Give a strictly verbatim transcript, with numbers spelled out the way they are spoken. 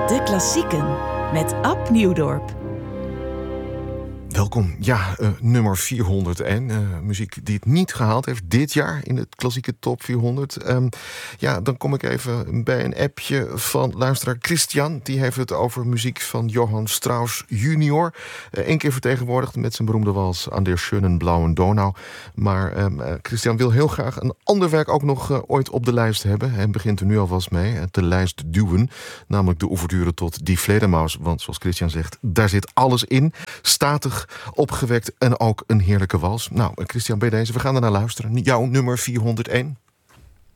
De Klassieken met Ab Nieuwdorp. Welkom, ja, uh, nummer vierhonderdéén. Uh, muziek die het niet gehaald heeft dit jaar in de klassieke top vierhonderd. Um, ja, dan kom ik even bij een appje van luisteraar Christian. Die heeft het over muziek van Johann Strauss junior. Uh, Eén keer vertegenwoordigd met zijn beroemde wals An der schönen blauen Donau. Maar um, uh, Christian wil heel graag een ander werk ook nog uh, ooit op de lijst hebben. En begint er nu alvast mee, uh, de lijst duwen. Namelijk de ouverture tot Die Fledermaus. Want zoals Christian zegt, daar zit alles in. Statig, opgewekt en ook een heerlijke wals. Nou, Christian, bij deze, we gaan er naar luisteren. Jouw nummer vierhonderdéén.